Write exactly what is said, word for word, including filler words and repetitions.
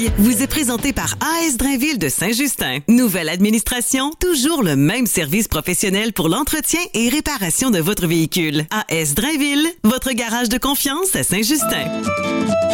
Vous est présenté par A S Drainville de Saint-Justin. Nouvelle administration, toujours le même service professionnel pour l'entretien et réparation de votre véhicule. A S Drainville, votre garage de confiance à Saint-Justin.